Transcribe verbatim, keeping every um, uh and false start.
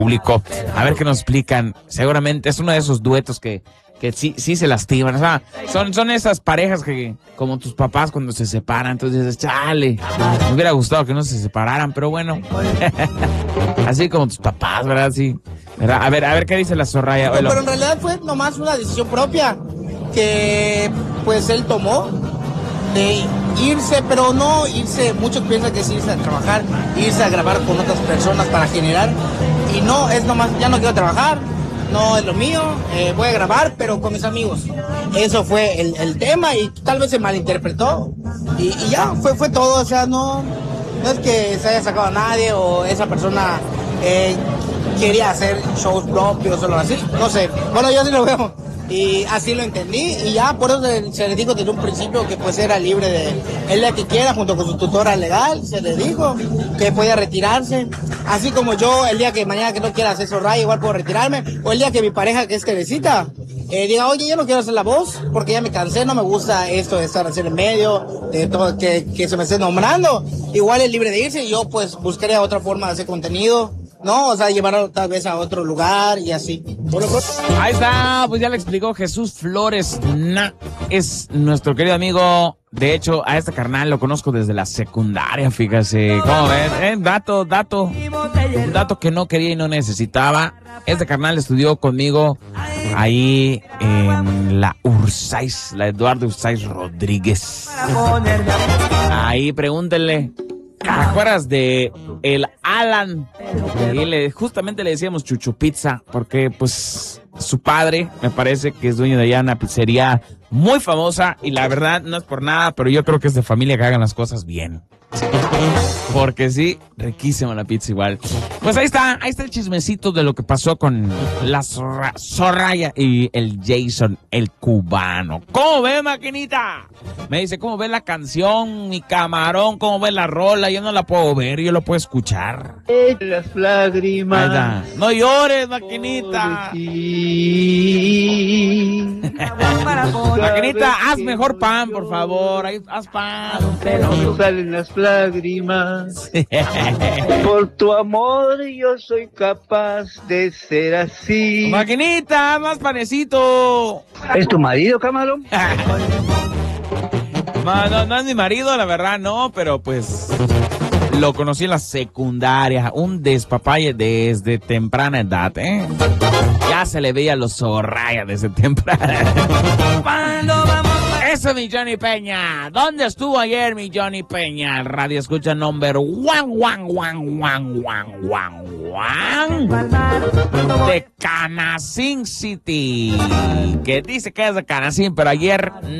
público. A ver qué nos explican. Seguramente es uno de esos duetos que, que sí, sí se lastiman. O sea, son, son esas parejas que, como tus papás cuando se separan, entonces dices, chale, me hubiera gustado que no se separaran, pero bueno. Así como tus papás, ¿verdad? Sí. ¿Verdad? A ver, a ver qué dice la Soraya. No, pero en realidad fue nomás una decisión propia que pues él tomó de irse, pero no irse, muchos piensan que es irse a trabajar, irse a grabar con otras personas para generar, y no, es nomás, ya no quiero trabajar, no es lo mío, eh, voy a grabar, pero con mis amigos. Eso fue el, el tema, y tal vez se malinterpretó, y, y ya, fue, fue todo, o sea, no, no es que se haya sacado a nadie, o esa persona eh, quería hacer shows propios o algo así, no sé, bueno, yo sí lo veo. Y así lo entendí, y ya por eso se, se le dijo desde un principio que pues era libre de el día que quiera, junto con su tutora legal, se le dijo que podía retirarse. Así como yo, el día que mañana que no quiera hacer Soraya, igual puedo retirarme. O el día que mi pareja, que es Teresita, eh, diga, oye, yo no quiero hacer la voz, porque ya me cansé, no me gusta esto de estar haciendo en medio, de todo, que, que se me esté nombrando. Igual es libre de irse, y yo pues buscaría otra forma de hacer contenido. No, o sea, llevarlo tal vez a otro lugar y así. Ahí está, pues ya le explicó Jesús Flores. Na, es nuestro querido amigo. De hecho, a este carnal lo conozco desde la secundaria, fíjese. ¿Cómo ven? Eh, dato, dato. Un dato que no quería y no necesitaba. Este carnal estudió conmigo ahí en la Ursáis, la Eduardo Ursáis Rodríguez. Ahí pregúntenle. ¿Te acuerdas de el Alan? Y le, justamente le decíamos Chuchu Pizza, porque pues su padre me parece que es dueño de allá una pizzería muy famosa, y la verdad no es por nada, pero yo creo que es de familia que hagan las cosas bien. Porque sí, riquísima la pizza igual. Pues ahí está, ahí está el chismecito de lo que pasó con la Sorra, Soraya y el Jason, el cubano. ¿Cómo ves, maquinita? Me dice, ¿cómo ves la canción, mi camarón? ¿Cómo ves la rola? Yo no la puedo ver, yo la puedo escuchar. Las lágrimas. Ahí está. No llores, maquinita. Maquinita, haz mejor pan, por favor. Ahí, haz pan. No salen las lágrimas. Por tu amor yo soy capaz de ser así. Maquinita, más panecito. ¿Es tu marido, camarón? No, no, no es mi marido, la verdad, no, pero pues lo conocí en la secundaria, un despapalle desde temprana edad, ¿eh? Ya se le veía los Soraya desde temprana. ¿Cuándo vamos? Eso, mi Johnny Peña. ¿Dónde estuvo ayer, mi Johnny Peña? El radio escucha number one, one, one, one, one, one, one. De Canacín City. Que dice que es de Canacín, pero ayer